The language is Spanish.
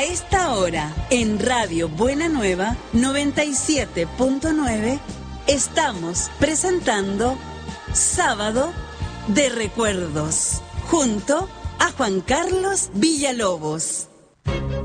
esta hora, en Radio Buena Nueva 97.9, estamos presentando Sábado de Recuerdos, junto a Juan Carlos Villalobos.